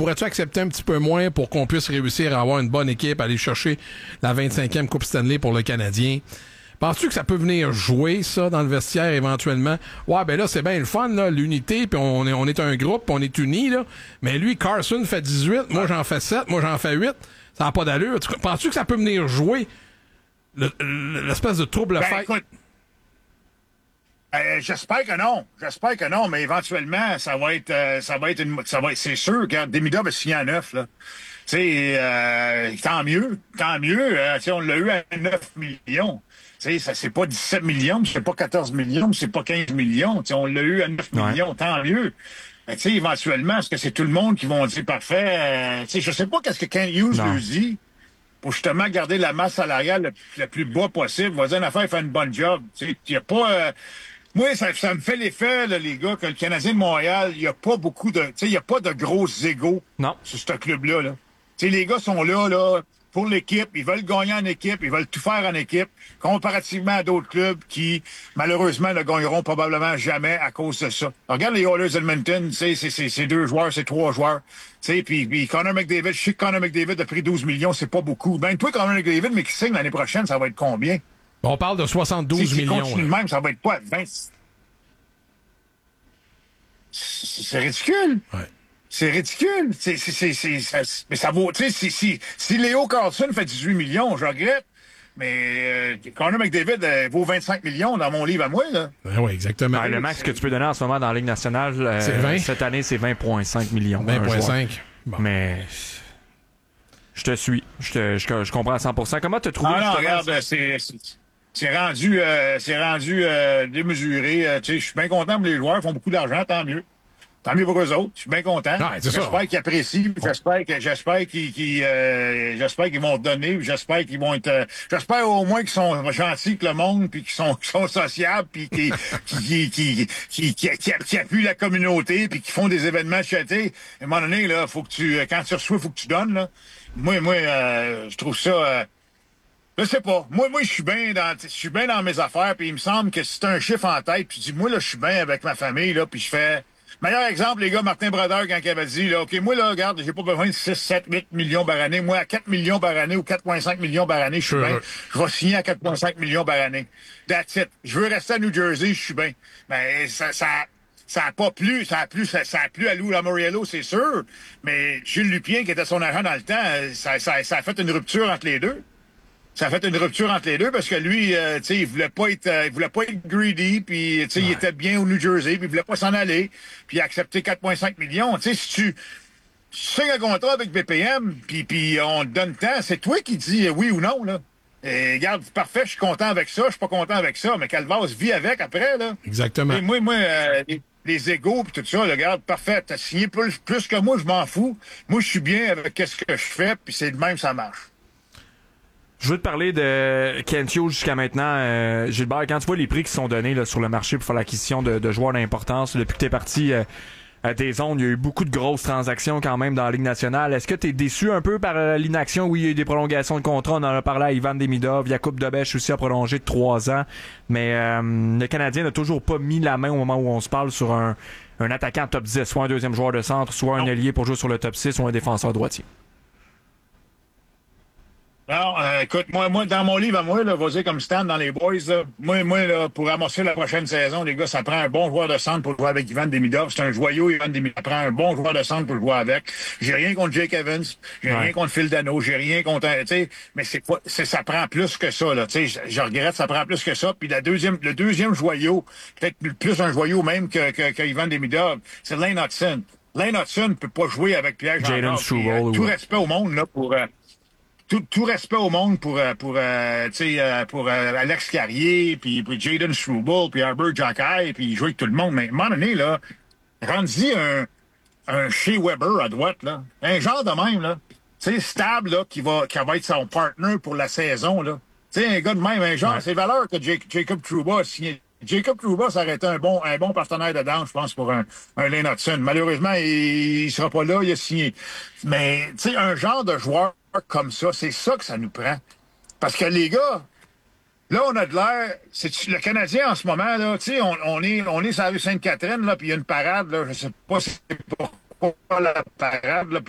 pourrais-tu accepter un petit peu moins pour qu'on puisse réussir à avoir une bonne équipe, aller chercher la 25e Coupe Stanley pour le Canadien? Penses-tu que ça peut venir jouer, ça, dans le vestiaire, éventuellement? Ouais, ben là, c'est bien le fun, là, l'unité, puis on est un groupe, puis on est unis, là. Mais lui, Carson fait 18, moi, j'en fais 7, moi, j'en fais 8. Ça n'a pas d'allure. Penses-tu que ça peut venir jouer l'espèce de trouble fait? Écoute, j'espère que non. J'espère que non, mais éventuellement, c'est sûr, regarde, Demida va signer à 9, là. Tu sais, tant mieux. Tu sais, on l'a eu à 9 millions. Tu sais, ça, c'est pas 17 millions, c'est pas 14 millions, c'est pas 15 millions. Tu sais, on l'a eu à 9 millions, tant mieux. Tu sais, éventuellement, est-ce que c'est tout le monde qui vont dire parfait? Tu sais, je sais pas qu'est-ce que Kent Hughes lui dit pour justement garder la masse salariale le plus bas possible. Va dire une affaire, il fait une bonne job. Tu sais, il y a pas... moi, ça me fait l'effet, là, les gars, que le Canadien de Montréal, il y a pas beaucoup de... Tu sais, il y a pas de gros égos sur ce club-là, là. Tu sais, les gars sont là, pour l'équipe, ils veulent gagner en équipe, ils veulent tout faire en équipe, comparativement à d'autres clubs qui, malheureusement, ne gagneront probablement jamais à cause de ça. Alors, regarde les Oilers Edmonton, tu sais, c'est 2 joueurs, c'est 3 joueurs. Tu sais, puis Connor McDavid, je sais que Connor McDavid a pris 12 millions, c'est pas beaucoup. Ben, toi, Connor McDavid, mais qui signe l'année prochaine, ça va être combien? On parle de 72 millions. Si continue de même, ça va être quoi? 20? C'est ridicule. Ouais. C'est ridicule. Mais ça vaut, tu sais, si Léo Carlson fait 18 millions, je regrette. Mais Connor McDavid vaut 25 millions dans mon livre à moi, là. Oui, exactement. Le max que tu peux donner en ce moment dans la Ligue nationale, c'est 20? Cette année, c'est 20,5 millions. 20,5. Bon. Mais je te suis. Je comprends à 100%. Comment t'as trouvé? Non, regarde, c'est rendu démesuré. Tu sais, je suis bien content pour les joueurs, ils font beaucoup d'argent, tant mieux. Tant mieux pour eux autres. Je suis bien content. J'espère qu'ils apprécient. J'espère qu'ils vont donner. J'espère qu'ils vont être. J'espère au moins qu'ils sont gentils avec le monde, puis qu'ils sont sociables, puis qui appuient la communauté, puis qui font des événements chatés. À un moment donné, là, quand tu reçois, faut que tu donnes. Là. Moi, je trouve ça. Je sais pas. Moi, je suis bien dans mes affaires, puis il me semble que si t'as un chiffre en tête, puis tu dis, moi, là, je suis bien avec ma famille, là, puis je fais. Meilleur exemple, les gars, Martin Brodeur, quand il avait dit, là, OK, moi, là, regarde, j'ai pas besoin de 6, 7, 8 millions par année. Moi, à 4 millions par année ou 4,5 millions par année, je suis bien. Je vais signer à 4,5 millions par année. That's it. Je veux rester à New Jersey, je suis bien. Mais ça a plu à Lou Lamoriello, c'est sûr. Mais Gilles Lupien, qui était son agent dans le temps, ça a fait une rupture entre les deux. Ça a fait une rupture entre les deux parce que lui, tu sais, il voulait pas être greedy, puis tu sais, il était bien au New Jersey, puis il voulait pas s'en aller, puis il a accepté 4,5 millions. Tu sais, si tu signes un contrat avec BPM, puis on te donne le temps, c'est toi qui dis oui ou non, là. Et regarde, parfait, je suis content avec ça, je suis pas content avec ça, mais Calvas vit avec après, là. Exactement. Et moi, les égos pis tout ça, là, regarde, parfait, t'as signé plus que moi, je m'en fous. Moi, je suis bien avec ce que je fais, puis c'est de même, ça marche. Je veux te parler de Kent Hughes jusqu'à maintenant. Gilbert, quand tu vois les prix qui sont donnés là, sur le marché pour faire l'acquisition de joueurs d'importance, depuis que t'es parti à tes zones, il y a eu beaucoup de grosses transactions quand même dans la Ligue nationale. Est-ce que t'es déçu un peu par l'inaction? Oui, il y a eu des prolongations de contrat. On en a parlé à Ivan Demidov. Jakub Dobeš aussi a prolongé de 3 ans. Mais le Canadien n'a toujours pas mis la main au moment où on se parle sur un attaquant top 10, soit un deuxième joueur de centre, soit un ailier pour jouer sur le top 6, ou un défenseur droitier. Non, écoute, moi, dans mon livre à moi, là, vas-y comme Stan dans les boys, là, moi, là, pour amorcer la prochaine saison, les gars, ça prend un bon joueur de centre pour jouer avec Ivan Demidov. C'est un joyau, Ivan Demidov. Ça prend un bon joueur de centre pour jouer avec. J'ai rien contre Jake Evans, j'ai rien contre Phil Dano, j'ai rien contre, tu sais, mais ça prend plus que ça, là, tu sais, je regrette, ça prend plus que ça. Puis le deuxième joyau, peut-être plus un joyau même que Ivan Demidov, c'est Lane Hudson. Lane Hudson ne peut pas jouer avec Pierre Jean-Claude. Tout respect au monde, là, pour, tout respect au monde pour Alex Carrier, puis Jayden Struble, puis Herbert Jockey, puis jouer avec tout le monde. Mais à un moment donné, là, rendu un Shea Weber à droite, là. Un genre de même, là. Tu sais, stable, là, qui va être son partner pour la saison, là. Tu sais, un gars de même, un genre, c'est valeur que Jacob Trouba a signé. Jacob Trouba, ça aurait été un bon partenaire de danse, je pense, pour un Lane Hudson. Malheureusement, il sera pas là, il a signé. Mais, tu sais, un genre de joueur comme ça, c'est ça que ça nous prend. Parce que les gars, là, on a de l'air, c'est le Canadien en ce moment, là, tu sais, on est sur la rue Sainte-Catherine, là, puis il y a une parade, là, je sais pas si c'est pourquoi la parade, là,